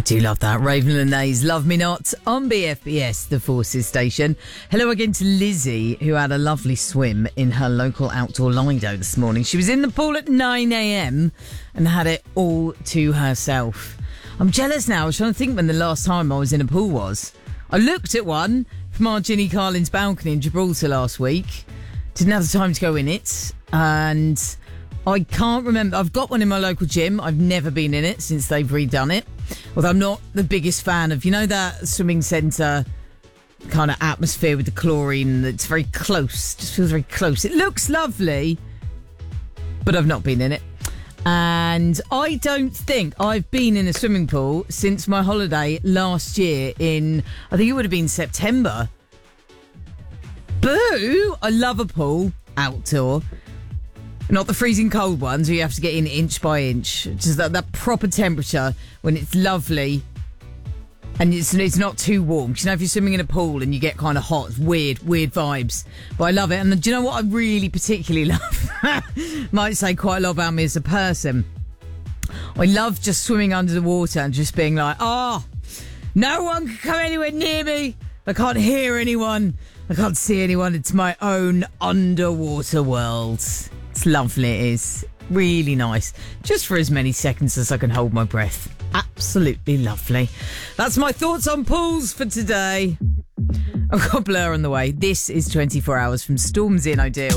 do love that. Raven and Nays, Love Me Not, on BFBS, the Forces station. Hello again to Lizzie, who had a lovely swim in her local outdoor Lido this morning. She was in the pool at 9 a.m. and had it all to herself. I'm jealous now. I was trying to think when the last time I was in a pool was. I looked at one from our Ginny Carlin's balcony in Gibraltar last week. Didn't have the time to go in it. And I can't remember. I've got one in my local gym. I've never been in it since they've redone it. Although I'm not the biggest fan of, that swimming centre kind of atmosphere with the chlorine that's very close. Just feels very close. It looks lovely, but I've not been in it. And I don't think I've been in a swimming pool since my holiday last year in, I think it would have been September. Boo! I love a pool, outdoor. Not the freezing cold ones where you have to get in inch by inch. Just that proper temperature when it's lovely and it's not too warm. If you're swimming in a pool and you get kind of hot, it's weird vibes. But I love it. And do you know what I really particularly love? Might say quite a lot about me as a person. I love just swimming under the water and just being like, no one can come anywhere near me. I can't hear anyone. I can't see anyone. It's my own underwater world. It's lovely, it is. Really nice. Just for as many seconds as I can hold my breath. Absolutely lovely. That's my thoughts on pools for today. I've got Blur on the way. This is 24 Hours from Stormzy and Ideal.